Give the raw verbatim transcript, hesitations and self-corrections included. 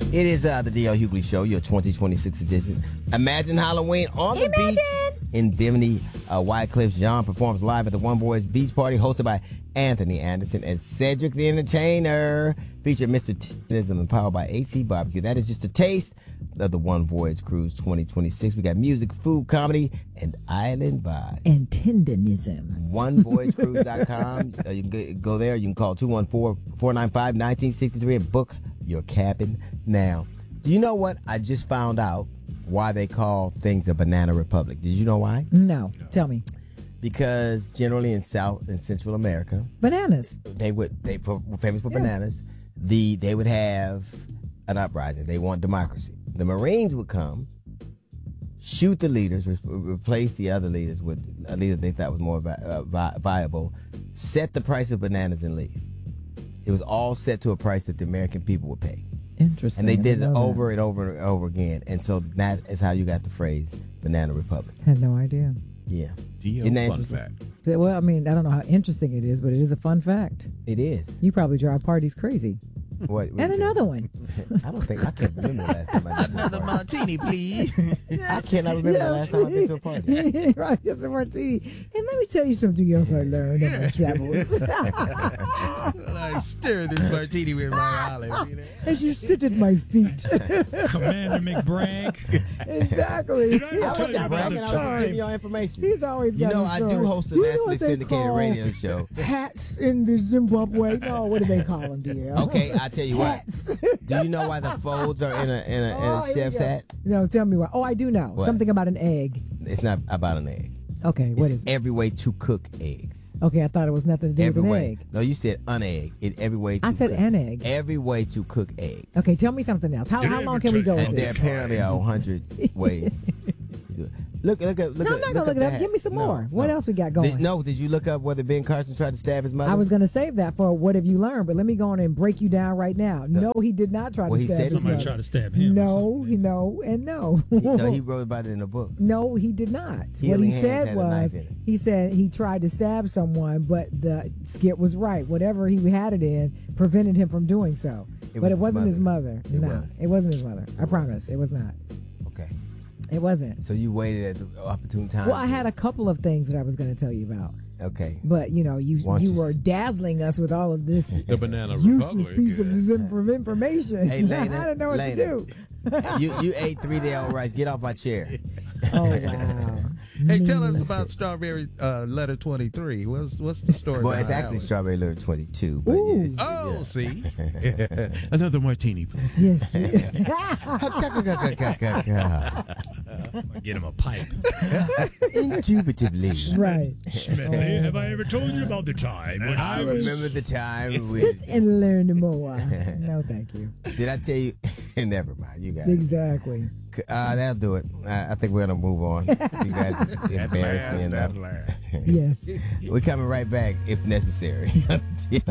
It is uh, the D L Hughley Show, your twenty twenty-six edition. Imagine Halloween on the Imagine. beach in Bimini, uh, White Cliffs. John performs live at the One Boys Beach Party, hosted by Anthony Anderson and Cedric the Entertainer. Featured Mister Tism and powered by A C Barbecue. That is just a taste of the One Voyage Cruise twenty twenty-six. We got music, food, comedy, and island vibes. And tendonism. one voyage cruise dot com. uh, you can go there. You can call two one four, four nine five, one nine six three and book your cabin now. Do you know what? I just found out why they call things a banana republic. Did you know why? No. no. Tell me. Because generally in South and Central America, bananas. They would they were famous for yeah. bananas. The they would have an uprising. They want democracy. The Marines would come, shoot the leaders, re- replace the other leaders with a leader they thought was more vi- uh, vi- viable, set the price of bananas and leave. It was all set to a price that the American people would pay. Interesting. And they did it over that. and over and over again. And so that is how you got the phrase Banana Republic. Had no idea. Yeah. D L Isn't that fun interesting? fact. Well, I mean, I don't know how interesting it is, but it is a fun fact. It is. You probably drive parties crazy. What, what and another one. I don't think I can remember the last time I did Another martini, please. I cannot remember the last time I've been to a party. Right, it's a martini. And let me tell you something else I learned on my travels. Well, I stir this martini with my olive. You know? As you sit at my feet. Commander McBragg. Exactly. Did I I tell was you not about bragging, the I was time? giving y'all information. He's always You got know, his I story. do host a Do you know nationally what they syndicated call radio show. Hats in the Zimbabwe. No, what do they call them, dear? Okay, I tell you what. Hats. Do you know why the folds are in a in a, Oh, in here a we chef's go. hat? No, tell me why. Oh, I do know. What? Something about an egg. It's not about an egg. Okay, what It's is it? every way to cook eggs. Okay, I thought it was nothing to do Every with an way. egg. No, you said an egg. It every way. To I said cook. an egg. Every way to cook eggs. Okay, tell me something else. How, Did how I long ever can we tell go you- with And there this? apparently are a hundred ways. to do it. Look, look at. Look No, at, I'm not gonna look it up. that. Give me some No, more. What no. else we got going? Did, no, did you look up whether Ben Carson tried to stab his mother? I was going to save that for what have you learned, but let me go on and break you down right now. No, he did not try Well, to he stab said his Somebody mother. tried to stab him. or No, something. he no, and no. He, no, he wrote about it in a book. No, he did not. Healing what he Hands said had a knife was, in it. he said he tried to stab someone, but the Skip was right. Whatever he had it in prevented him from doing so. It but was it his wasn't his mother. mother. It no, was. it wasn't his mother. I promise, it was not. Okay. It wasn't. So you waited at the opportune time. Well, I had a couple of things that I was going to tell you about, Okay. but you know, you Why don't you you were s- dazzling us with all of this The Banana useless Republic. piece of this inf- information. Hey, Lena, I don't know what Lena. to do. you you ate three day old rice. Get off my chair. Oh wow! Hey, tell us Mean. about Strawberry uh, Letter twenty-three. What's what's the story? Well, it's behind actually that one? Strawberry Letter twenty-two. But Ooh. yes, Oh, yeah. see, another martini, please. Yes. Get him a pipe. Indubitably. Right. Smedley, have I ever told you about the time when I I was... remember the time we. Sit and learn more. No, thank you. Did I tell you? Never mind. You guys. Exactly. Uh, that'll do it. I, I think we're gonna move on. You guys embarrassed me At enough. last, at last. Yes. We're coming right back if necessary.